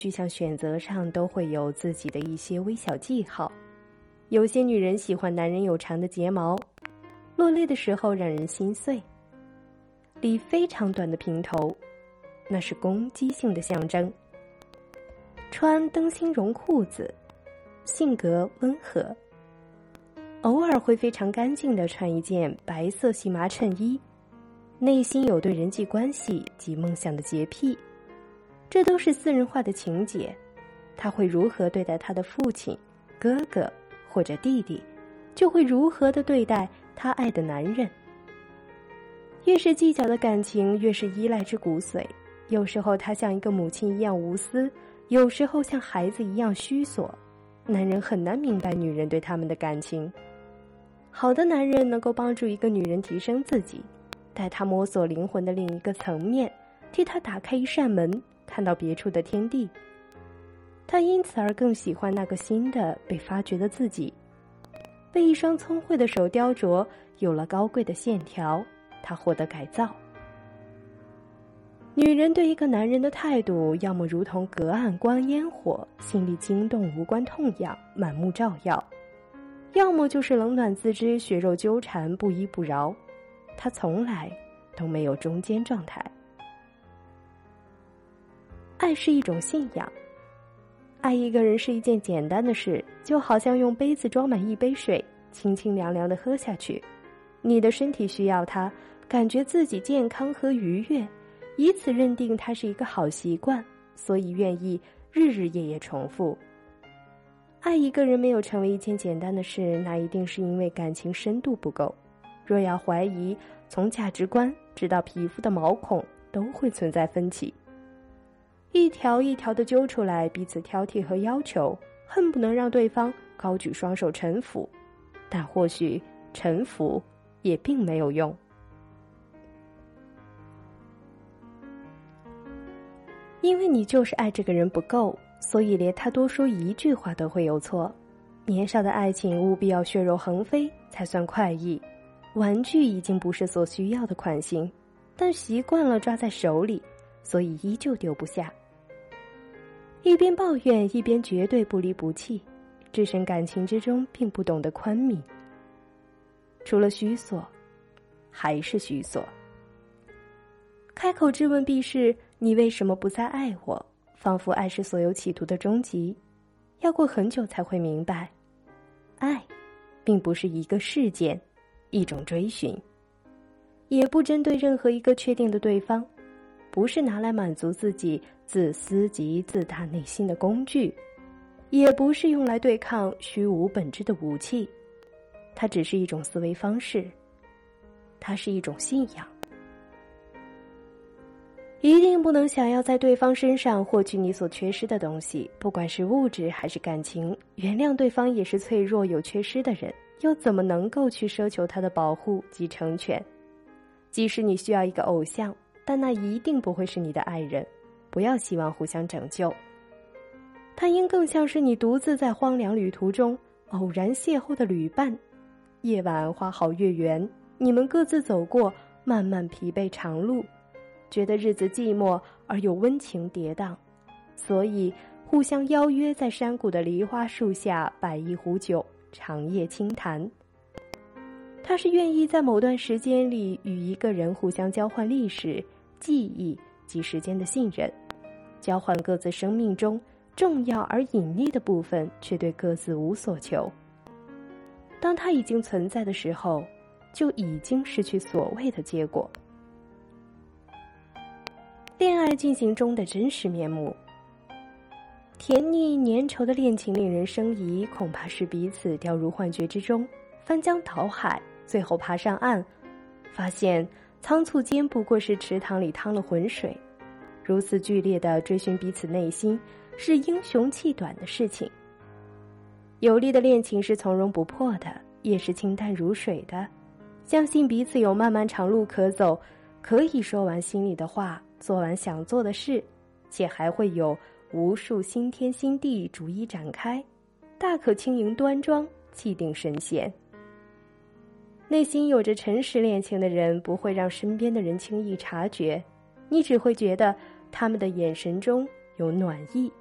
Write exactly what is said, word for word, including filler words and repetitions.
具象选择上都会有自己的一些微小记号。有些女人喜欢男人有长的睫毛，落泪的时候让人心碎；理非常短的平头，那是攻击性的象征；穿灯芯绒裤子，性格温和；偶尔会非常干净地穿一件白色细麻衬衣，内心有对人际关系及梦想的洁癖。这都是私人化的情节，他会如何对待他的父亲、哥哥或者弟弟，就会如何地对待他爱的男人。越是计较的感情，越是依赖之骨髓。有时候他像一个母亲一样无私，有时候像孩子一样虚索。男人很难明白女人对他们的感情。好的男人能够帮助一个女人提升自己，带她摸索灵魂的另一个层面，替她打开一扇门，看到别处的天地。他因此而更喜欢那个新的被发掘的自己，被一双聪慧的手雕琢，有了高贵的线条，他获得改造。女人对一个男人的态度，要么如同隔岸观烟火，心里惊动无关痛痒，满目照耀，要么就是冷暖自知，血肉纠缠，不依不饶。他从来都没有中间状态。爱是一种信仰，爱一个人是一件简单的事，就好像用杯子装满一杯水，清清凉凉地喝下去。你的身体需要它，感觉自己健康和愉悦，以此认定它是一个好习惯，所以愿意日日夜夜重复。爱一个人没有成为一件简单的事，那一定是因为感情深度不够。若要怀疑，从价值观直到皮肤的毛孔都会存在分歧，一条一条地揪出来，彼此挑剔和要求，恨不能让对方高举双手臣服，但或许臣服也并没有用。因为你就是爱这个人不够，所以连他多说一句话都会有错。年少的爱情务必要血肉横飞才算快意，玩具已经不是所需要的款型，但习惯了抓在手里，所以依旧丢不下。一边抱怨，一边绝对不离不弃，置身感情之中并不懂得宽悯，除了虚索还是虚索。开口质问必是你为什么不再爱我，仿佛爱是所有企图的终极。要过很久才会明白，爱并不是一个事件，一种追寻，也不针对任何一个确定的对方，不是拿来满足自己自私及自大内心的工具，也不是用来对抗虚无本质的武器。它只是一种思维方式，它是一种信仰。一定不能想要在对方身上获取你所缺失的东西，不管是物质还是感情。原谅对方也是脆弱有缺失的人，又怎么能够去奢求他的保护及成全？即使你需要一个偶像，但那一定不会是你的爱人，不要希望互相拯救。他应更像是你独自在荒凉旅途中偶然邂逅的旅伴。夜晚花好月圆，你们各自走过漫漫疲惫长路，觉得日子寂寞而又温情跌宕，所以互相邀约在山谷的梨花树下摆一壶酒，长夜轻谈。他是愿意在某段时间里与一个人互相交换历史、记忆及时间的信任，交换各自生命中重要而隐秘的部分，却对各自无所求。当他已经存在的时候，就已经失去所谓的结果。恋爱进行中的真实面目，甜腻粘稠的恋情令人生疑，恐怕是彼此掉入幻觉之中，翻江倒海，最后爬上岸，发现仓促间不过是池塘里趟了浑水。如此剧烈的追寻彼此内心，是英雄气短的事情。有力的恋情是从容不迫的，也是清淡如水的。相信彼此有漫漫长路可走，可以说完心里的话，做完想做的事，且还会有无数新天新地逐一展开，大可轻盈端庄，气定神闲。内心有着诚实恋情的人，不会让身边的人轻易察觉，你只会觉得他们的眼神中有暖意